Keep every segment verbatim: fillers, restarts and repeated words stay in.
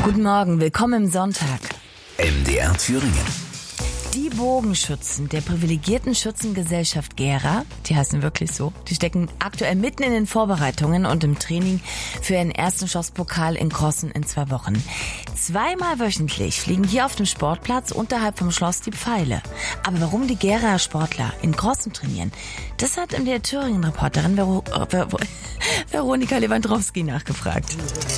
Guten Morgen, willkommen im Sonntag. M D R Thüringen. Die Bogenschützen der privilegierten Schützengesellschaft Gera, die heißen wirklich so, die stecken aktuell mitten in den Vorbereitungen und im Training für ihren ersten Schlosspokal in Crossen in zwei Wochen. Zweimal wöchentlich fliegen hier auf dem Sportplatz unterhalb vom Schloss die Pfeile. Aber warum die Geraer Sportler in Crossen trainieren, das hat M D R Thüringen-Reporterin Vero- Ver- Ver- Veronika Lewandowski nachgefragt.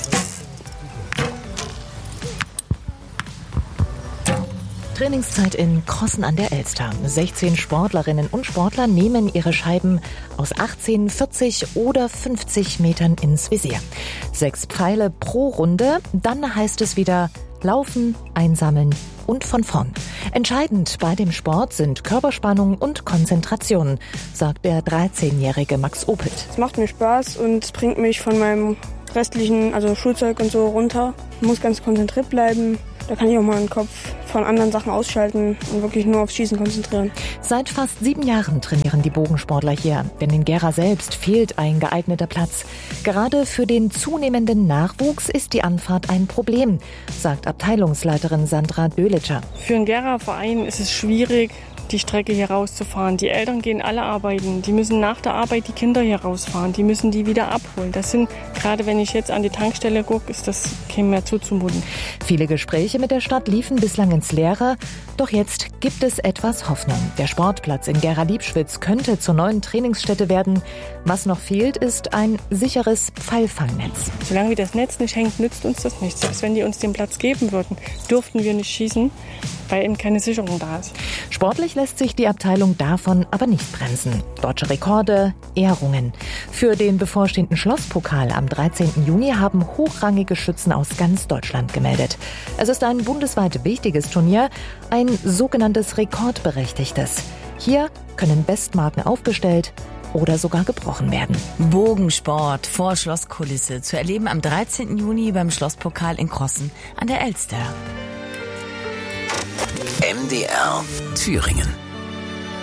Trainingszeit in Crossen an der Elster. sechzehn Sportlerinnen und Sportler nehmen ihre Scheiben aus achtzehn, vierzig oder fünfzig Metern ins Visier. Sechs Pfeile pro Runde, dann heißt es wieder laufen, einsammeln und von vorn. Entscheidend bei dem Sport sind Körperspannung und Konzentration, sagt der dreizehnjährige Max Opelt. Es macht mir Spaß und bringt mich von meinem restlichen, also Schulzeug und so runter. Ich muss ganz konzentriert bleiben. Da kann ich auch mal den Kopf von anderen Sachen ausschalten und wirklich nur aufs Schießen konzentrieren. Seit fast sieben Jahren trainieren die Bogensportler hier, denn in Gera selbst fehlt ein geeigneter Platz. Gerade für den zunehmenden Nachwuchs ist die Anfahrt ein Problem, sagt Abteilungsleiterin Sandra Dölitscher. Für einen Gera-Verein ist es schwierig, die Strecke hier rauszufahren. Die Eltern gehen alle arbeiten. Die müssen nach der Arbeit die Kinder hier rausfahren. Die müssen die wieder abholen. Das sind, gerade wenn ich jetzt an die Tankstelle gucke, ist das keinem mehr zuzumuten. Viele Gespräche mit der Stadt liefen bislang ins Leere. Doch jetzt gibt es etwas Hoffnung. Der Sportplatz in Gera-Liebschwitz könnte zur neuen Trainingsstätte werden. Was noch fehlt, ist ein sicheres Pfeilfangnetz. Solange wie das Netz nicht hängt, nützt uns das nichts. Selbst wenn die uns den Platz geben würden, dürften wir nicht schießen, weil eben keine Sicherung da ist. Sportlich lässt sich die Abteilung davon aber nicht bremsen. Deutsche Rekorde, Ehrungen. Für den bevorstehenden Schlosspokal am dreizehnten Juni haben hochrangige Schützen aus ganz Deutschland gemeldet. Es ist ein bundesweit wichtiges Turnier, ein sogenanntes Rekordberechtigtes. Hier können Bestmarken aufgestellt oder sogar gebrochen werden. Bogensport vor Schlosskulisse zu erleben am dreizehnten Juni beim Schlosspokal in Crossen an der Elster. M D R Thüringen.